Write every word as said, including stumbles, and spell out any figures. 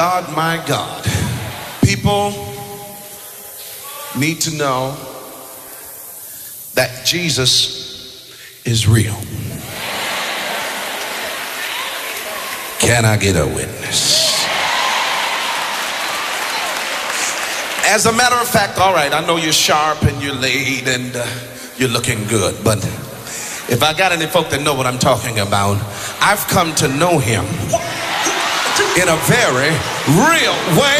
God, my God. People need to know that Jesus is real. Can I get a witness? As a matter of fact, all right, I know you're sharp and you're laid and uh, you're looking good, but if I got any folk that know what I'm talking about, I've come to know him in a very real way.